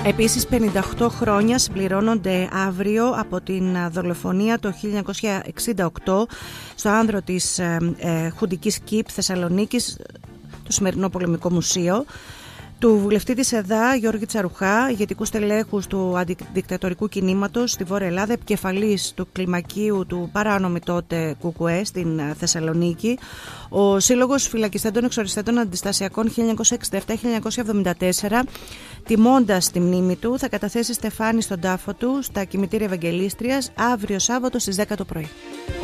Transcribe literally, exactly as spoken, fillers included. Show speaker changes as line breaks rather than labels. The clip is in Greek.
Επίσης πενήντα οκτώ χρόνια συμπληρώνονται αύριο από την δολοφονία το χίλια εννιακόσια εξήντα οκτώ στο άνδρο της ε, ε, Χουντικής ΚΙΠ Θεσσαλονίκης, το σημερινό Πολεμικό Μουσείο, του βουλευτή της ΕΔΑ Γιώργη Τσαρουχά, ηγετικού στελέχους του αντιδικτατορικού κινήματος στη Βόρεια Ελλάδα, επικεφαλής του κλιμακίου του παράνομη τότε ΚΚΕ στην Θεσσαλονίκη. Ο Σύλλογος Φυλακιστέντων Εξοριστέντων Αντιστασιακών χίλια εννιακόσια εξήντα επτά με χίλια εννιακόσια εβδομήντα τέσσερα, τιμώντας τη μνήμη του, θα καταθέσει στεφάνι στον τάφο του στα κημητήρια Ευαγγελίστριας αύριο Σάββατο στις δέκα το πρωί.